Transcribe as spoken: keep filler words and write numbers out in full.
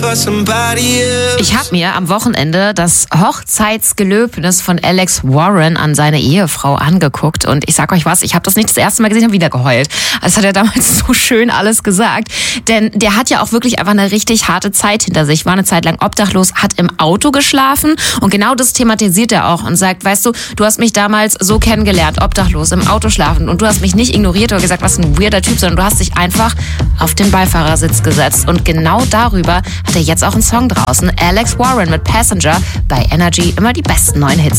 Ich habe mir am Wochenende das Hochzeitsgelöbnis von Alex Warren an seine Ehefrau angeguckt und ich sag euch was, ich habe das nicht das erste Mal gesehen, habe wieder geheult. Das hat er damals so schön alles gesagt, denn der hat ja auch wirklich einfach eine richtig harte Zeit hinter sich, war eine Zeit lang obdachlos, hat im Auto geschlafen und genau das thematisiert er auch und sagt, weißt du, du hast mich damals so kennengelernt, obdachlos, im Auto schlafen und du hast mich nicht ignoriert oder gesagt, was ein weirder Typ, sondern du hast dich einfach auf den Beifahrersitz gesetzt und genau darüber hat er jetzt auch einen Song draußen. Alex Warren mit Passenger bei Energy, immer die besten neuen Hits.